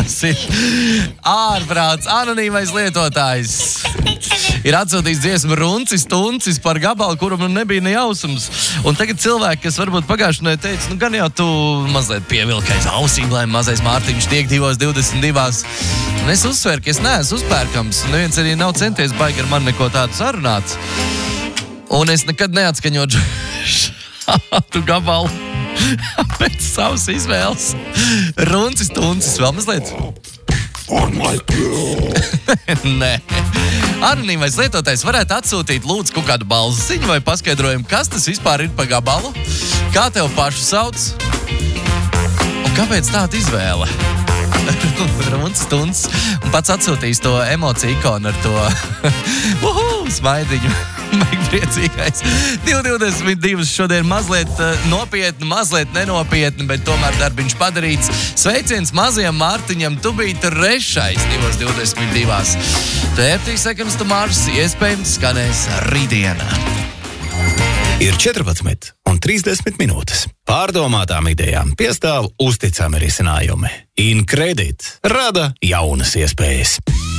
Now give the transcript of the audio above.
Tas ir ārprāts, anonīmais lietotājs. Ir atsūtījis dziesmu Runcis par gabalu, kuram nebija ne jausums. Un tagad cilvēki, kas varbūt pagājušajā teica, gan jau tu mazliet pievilkais ausīm, lai mazais Mārtiņš tiek 2:22. Un es uzsveru, ka es neesmu uzpērkams. Neviens arī nav centies baigi ar mani neko tādu sarunāt. Un es nekad neatskaņotu šādu gabalu pēc savas izvēles. Runcis, vēl mazliet. Nē. Anonīmais lietotājs varētu atsūtīt lūdzu kaut kādu balziņu vai paskaidrojumu, kas tas vispār ir pa gabalu, kā tev pašu sauc un kāpēc tāda izvēle. Runcis, un pats atsūtīs to emociju ikonu ar to smaidiņu. Baigi priecīgais. 2:22 šodien mazliet nopietni, mazliet nenopietni, bet tomēr darbiņš padarīts. Sveiciens mazajam Mārtiņam, tu biji trešais 2:22. 30 sekundes to Mārs iespējams skanēs rītdienā. Ir 14:30 minūtes. Pārdomātām idejām piestāv uzticami risinājumi. InCredit rada jaunas iespējas.